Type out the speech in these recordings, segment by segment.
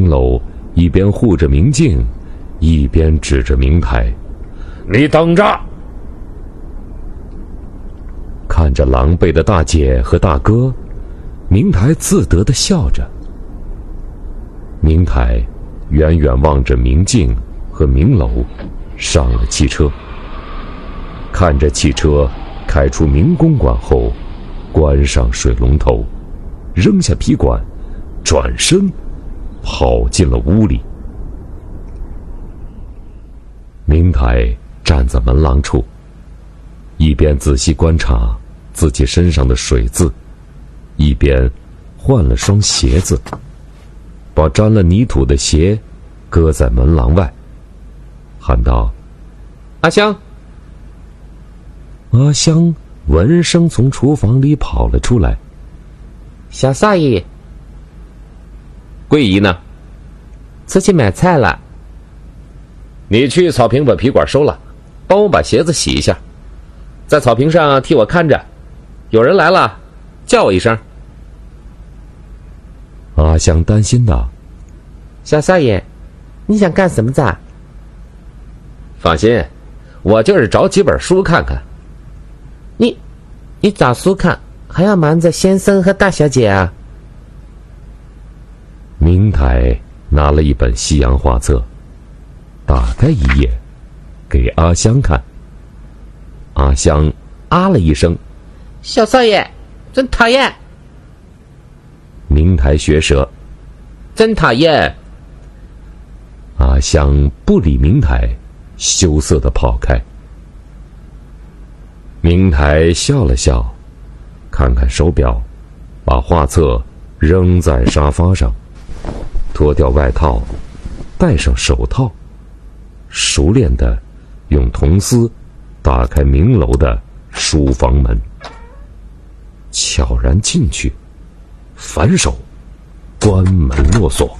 楼一边护着明镜，一边指着明台：“你等着！”看着狼狈的大姐和大哥，明台自得地笑着。明台远远望着明镜和明楼，上了汽车。看着汽车开出明公馆后，关上水龙头，扔下皮管，转身跑进了屋里。明台站在门廊处，一边仔细观察自己身上的水渍，一边换了双鞋子，把沾了泥土的鞋搁在门廊外，喊道：“阿香！”阿香闻声从厨房里跑了出来：“ 小少爷。”“ 桂姨呢？”“ 出去买菜了。”“ 你去草坪把皮管收了，帮我把鞋子洗一下，在草坪上替我看着，有人来了叫我一声。”阿香担心道：“ 小少爷，你想干什么子？”“ 放心，我就是找几本书看看。”“ 你找书看，还要瞒着先生和大小姐啊？” 明台拿了一本西洋画册，打开一页，给阿香看。阿香啊了一声：“ 小少爷，真讨厌！” 明台学舌：“ 真讨厌！” 阿香不理明台，羞涩地跑开。明台笑了笑，看看手表，把画册扔在沙发上，脱掉外套，戴上手套，熟练地用铜丝打开明楼的书房门，悄然进去，反手关门落锁。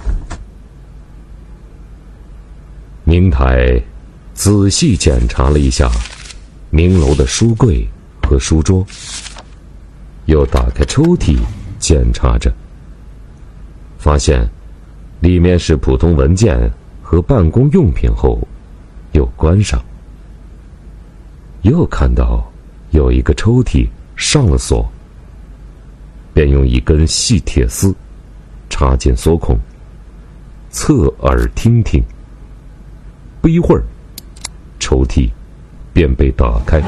明台仔细检查了一下明楼的书柜和书桌，又打开抽屉检查着，发现里面是普通文件和办公用品后，又关上。又看到有一个抽屉上了锁，便用一根细铁丝插进锁孔，侧耳听听。不一会儿，抽屉便被打开，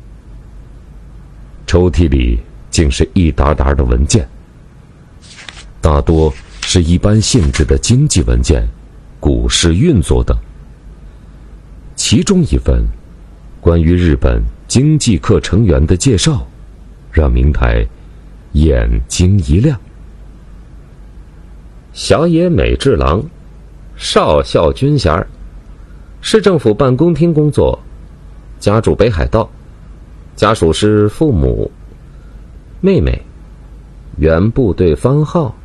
抽屉里竟是一沓沓的文件，大多是一般性质的经济文件、股市运作等。其中一份关于日本经济课成员的介绍，让明台眼睛一亮。小野美治郎，少校军衔，市政府办公厅工作，家住北海道，家属是父母、妹妹，原部队番号。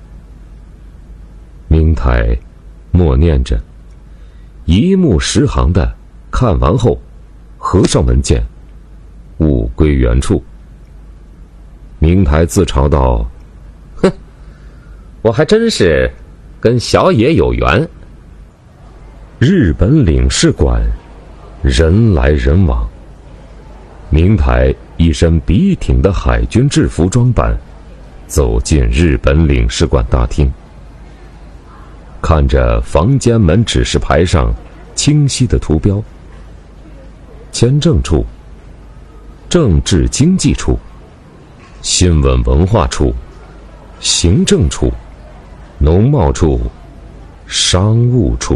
明台默念着，一目十行的看完后，合上文件，物归原处。明台自嘲道：“哼，我还真是跟小野有缘。”日本领事馆人来人往，明台一身笔挺的海军制服装扮，走进日本领事馆大厅，看着房间门指示牌上清晰的图标：签证处、政治经济处、新闻文化处、行政处、农贸处、商务处。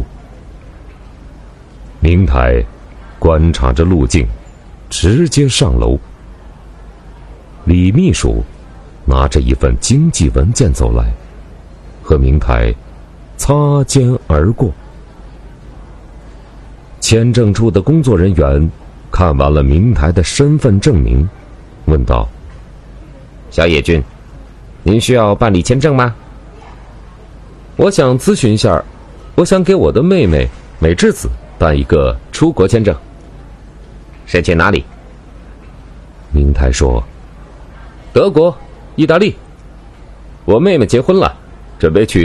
明台观察着路径，直接上楼。李秘书拿着一份经济文件走来，和明台擦肩而过。签证处的工作人员看完了明台的身份证明，问道：“小野君，您需要办理签证吗？”“我想咨询一下，我想给我的妹妹美智子办一个出国签证。”“是去哪里？”明台说：“德国、意大利。我妹妹结婚了，准备去